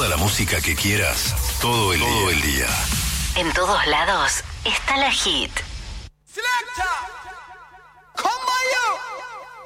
Toda la música que quieras, todo el día. En todos lados está la Hit. Selecta.